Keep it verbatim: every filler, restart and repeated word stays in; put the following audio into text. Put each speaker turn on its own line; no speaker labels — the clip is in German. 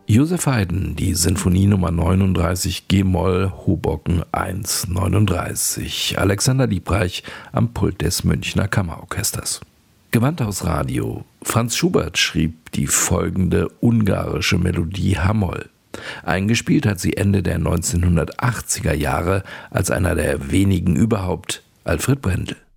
Joseph Haydn, die Sinfonie Nummer neununddreißig G-Moll, Hoboken eins neununddreißig. Alexander Liebreich am Pult des Münchner Kammerorchesters. Gewandhausradio. Franz Schubert schrieb die folgende ungarische Melodie H-Moll. Eingespielt hat sie Ende der neunzehnhundertachtziger Jahre als einer der wenigen überhaupt Alfred Brendel.